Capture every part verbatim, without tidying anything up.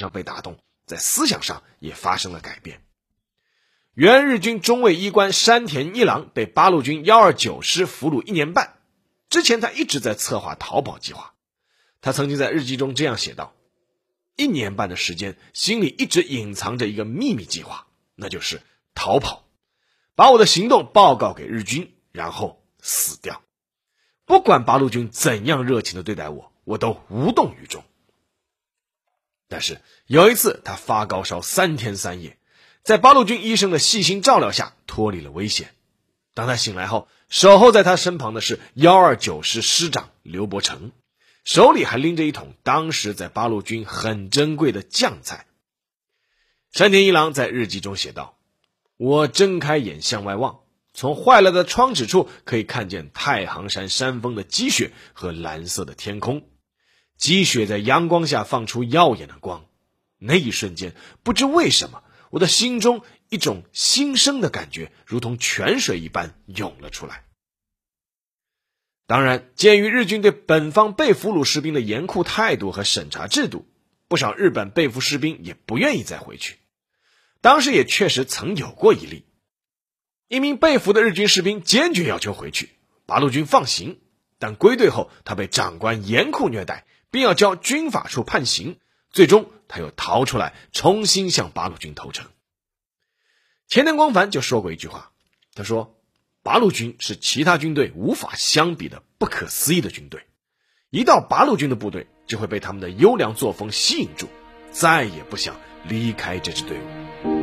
上被打动，在思想上也发生了改变。原日军中尉医官山田一郎被八路军一二九师俘虏一年半，之前他一直在策划逃跑计划。他曾经在日记中这样写道：一年半的时间，心里一直隐藏着一个秘密计划，那就是逃跑，把我的行动报告给日军，然后死掉。不管八路军怎样热情地对待我，我都无动于衷。但是有一次他发高烧三天三夜，在八路军医生的细心照料下脱离了危险。当他醒来后，守候在他身旁的是一二九师师长刘伯承，手里还拎着一桶当时在八路军很珍贵的酱菜。山田一郎在日记中写道：我睁开眼向外望，从坏了的窗纸处可以看见太行山山峰的积雪和蓝色的天空，积雪在阳光下放出耀眼的光。那一瞬间，不知为什么，我的心中一种新生的感觉如同泉水一般涌了出来。当然，鉴于日军对本方被俘虏士兵的严酷态度和审查制度，不少日本被俘士兵也不愿意再回去。当时也确实曾有过一例，一名被俘的日军士兵坚决要求回去，八路军放行，但归队后他被长官严酷虐待，并要交军法处判刑，最终他又逃出来，重新向八路军投诚。前田光繁就说过一句话，他说：八路军是其他军队无法相比的不可思议的军队，一到八路军的部队就会被他们的优良作风吸引住，再也不想离开这支队伍。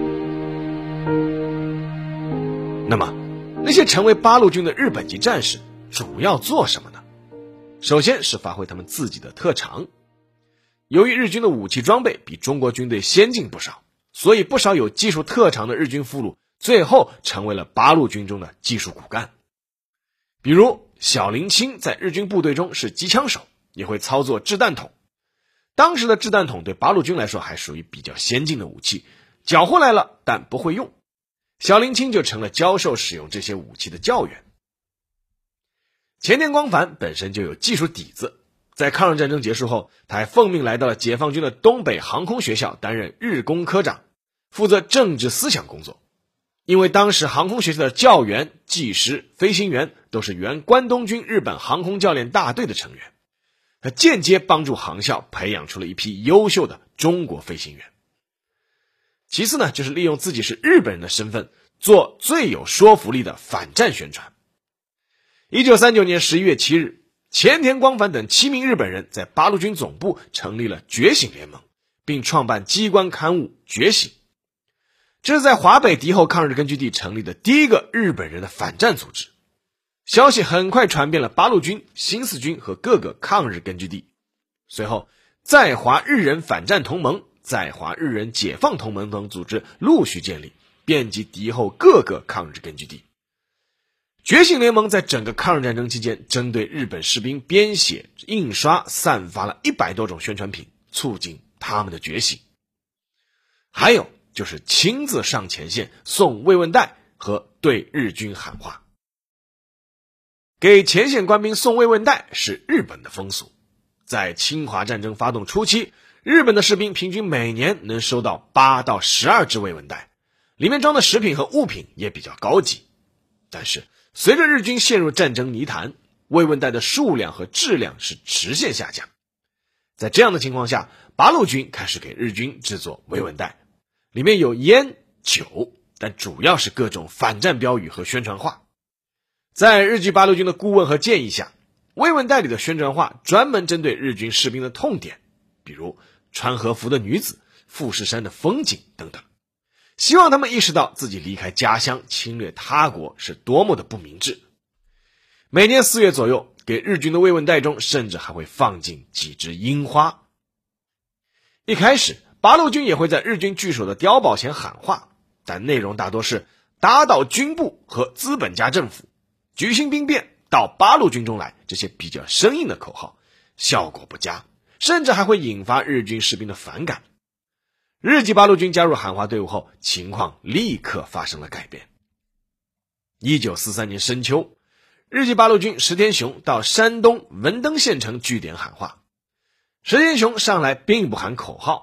那么那些成为八路军的日本籍战士主要做什么呢？首先是发挥他们自己的特长。由于日军的武器装备比中国军队先进不少，所以不少有技术特长的日军俘虏最后成为了八路军中的技术骨干。比如小林清在日军部队中是机枪手，也会操作掷弹筒。当时的掷弹筒对八路军来说还属于比较先进的武器，缴获来了但不会用，小林清就成了教授使用这些武器的教员。前田光繁本身就有技术底子，在抗日战争结束后，他还奉命来到了解放军的东北航空学校担任日工科长，负责政治思想工作。因为当时航空学校的教员、技师、飞行员都是原关东军日本航空教练大队的成员，他间接帮助航校培养出了一批优秀的中国飞行员。其次呢，就是利用自己是日本人的身份，做最有说服力的反战宣传。一九三九年十一月七日，前田光繁等七名日本人在八路军总部成立了觉醒联盟，并创办机关刊物《觉醒》。这是在华北敌后抗日根据地成立的第一个日本人的反战组织。消息很快传遍了八路军、新四军和各个抗日根据地。随后，在华日人反战同盟、在华日人解放同盟等组织陆续建立，遍及敌后各个抗日根据地。觉醒联盟在整个抗日战争期间，针对日本士兵编写、印刷、散发了一百多种宣传品，促进他们的觉醒。还有就是亲自上前线送慰问袋和对日军喊话。给前线官兵送慰问袋是日本的风俗。在侵华战争发动初期，日本的士兵平均每年能收到八到十二只慰问袋，里面装的食品和物品也比较高级。但是随着日军陷入战争泥潭，慰问袋的数量和质量是直线下降。在这样的情况下，八路军开始给日军制作慰问袋，里面有烟、酒，但主要是各种反战标语和宣传画。在日据八路军的顾问和建议下，慰问袋里的宣传画专门针对日军士兵的痛点，比如穿和服的女子、富士山的风景等等，希望他们意识到自己离开家乡侵略他国是多么的不明智。每年四月左右，给日军的慰问袋中甚至还会放进几枝樱花。一开始八路军也会在日军据守的碉堡前喊话，但内容大多是打倒军部和资本家政府，举行兵变，到八路军中来，这些比较生硬的口号，效果不佳，甚至还会引发日军士兵的反感。日籍八路军加入喊话队伍后，情况立刻发生了改变。一九四三年深秋，日籍八路军石田雄到山东文登县城据点喊话。石田雄上来并不喊口号，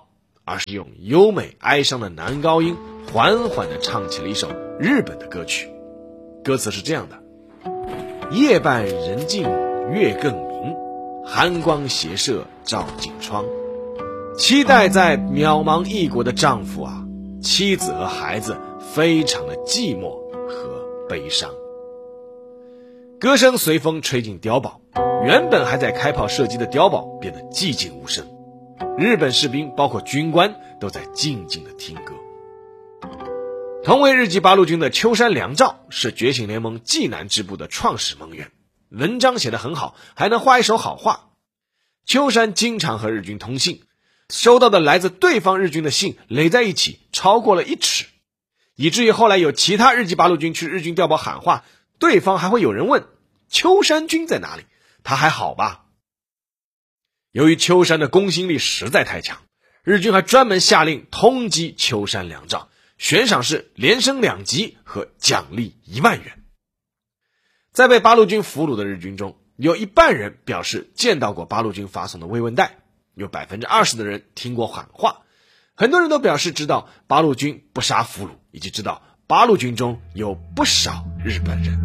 而是用优美哀伤的男高音缓缓地唱起了一首日本的歌曲。歌词是这样的：夜半人静月更明，寒光斜射照进窗，期待在渺茫异国的丈夫啊，妻子和孩子非常的寂寞和悲伤。歌声随风吹进碉堡，原本还在开炮射击的碉堡变得寂静无声，日本士兵包括军官都在静静的听歌。同为日籍八路军的秋山良照是觉醒联盟济南支部的创始盟员，文章写得很好，还能画一手好画。秋山经常和日军通信，收到的来自对方日军的信垒在一起超过了一尺，以至于后来有其他日籍八路军去日军碉堡喊话，对方还会有人问秋山君在哪里，他还好吧？由于秋山的公信力实在太强，日军还专门下令通缉秋山良照，悬赏是连升两级和奖励一万元。在被八路军俘虏的日军中，有一半人表示见到过八路军发送的慰问袋，有 百分之二十 的人听过喊话，很多人都表示知道八路军不杀俘虏，以及知道八路军中有不少日本人。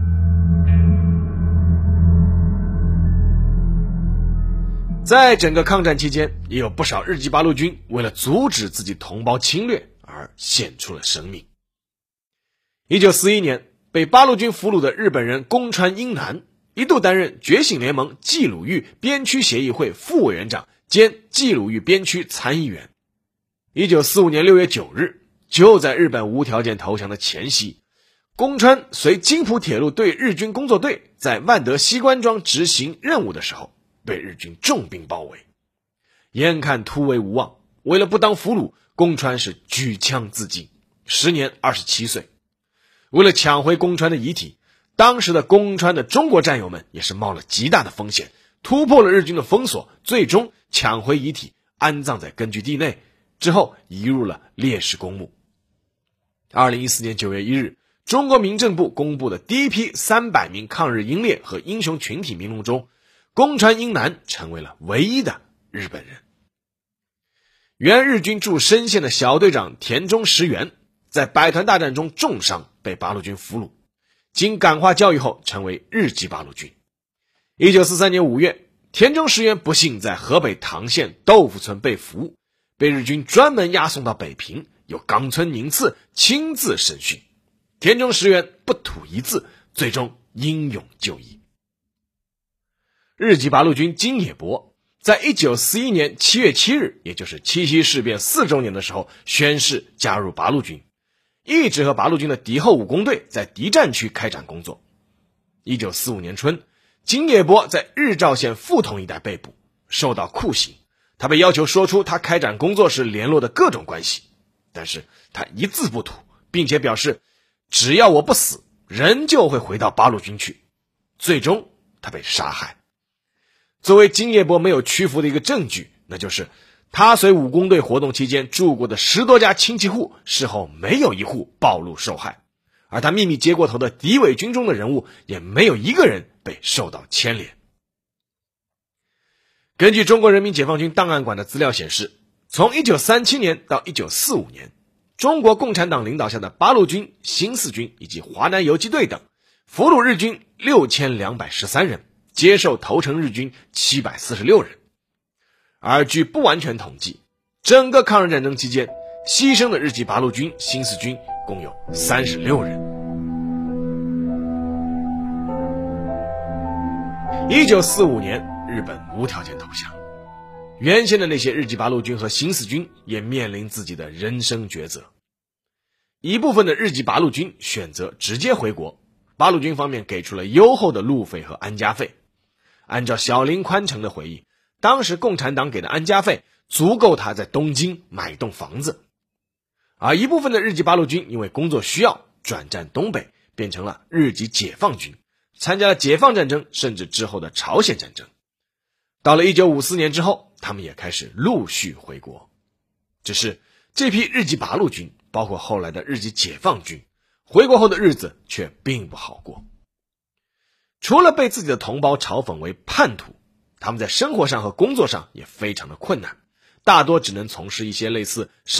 在整个抗战期间，也有不少日籍八路军为了阻止自己同胞侵略而献出了生命。一九四一年，被八路军俘虏的日本人宫川英男一度担任觉醒联盟冀鲁豫边区协议会副委员长兼冀鲁豫边区参议员。一九四五年六月九日，就在日本无条件投降的前夕，宫川随津浦铁路对日军工作队在万德西关庄执行任务的时候，被日军重兵包围，眼看突围无望，为了不当俘虏，宫川是举枪自尽，时年二十七岁。为了抢回宫川的遗体，当时的宫川的中国战友们也是冒了极大的风险，突破了日军的封锁，最终抢回遗体，安葬在根据地内，之后移入了烈士公墓。二零一四年九月一日，中国民政部公布的第一批三百名抗日英烈和英雄群体名录中，宫川英男成为了唯一的日本人。原日军驻深县的小队长田中实元在百团大战中重伤，被八路军俘虏，经感化教育后成为日籍八路军。一九四三年五月，田中实元不幸在河北唐县豆腐村被俘，被日军专门押送到北平，由冈村宁次亲自审讯。田中实元不吐一字，最终英勇就义。日籍八路军金野博在一九四一年七月七日，也就是七七事变四周年的时候，宣誓加入八路军，一直和八路军的敌后武工队在敌占区开展工作。一九四五年春，金野博在日照县富同一带被捕，受到酷刑。他被要求说出他开展工作时联络的各种关系，但是他一字不吐，并且表示只要我不死，人就会回到八路军去。最终他被杀害。作为金野博没有屈服的一个证据，那就是他随武工队活动期间住过的十多家亲戚户，事后没有一户暴露受害，而他秘密接过头的敌伪军中的人物，也没有一个人被受到牵连。根据中国人民解放军档案馆的资料显示，从一九三七年到一九四五年，中国共产党领导下的八路军、新四军以及华南游击队等俘虏日军六千两百十三人，接受投诚日军七百四十六人。而据不完全统计，整个抗日战争期间牺牲的日籍八路军、新四军共有三十六人。一九四五年，日本无条件投降，原先的那些日籍八路军和新四军也面临自己的人生抉择。一部分的日籍八路军选择直接回国，八路军方面给出了优厚的路费和安家费。按照小林宽成的回忆，当时共产党给的安家费足够他在东京买一栋房子。而一部分的日籍八路军因为工作需要转战东北，变成了日籍解放军，参加了解放战争，甚至之后的朝鲜战争。到了一九五四年之后，他们也开始陆续回国。只是这批日籍八路军，包括后来的日籍解放军，回国后的日子却并不好过。除了被自己的同胞嘲讽为叛徒，他们在生活上和工作上也非常的困难， 大多只能从事一些类似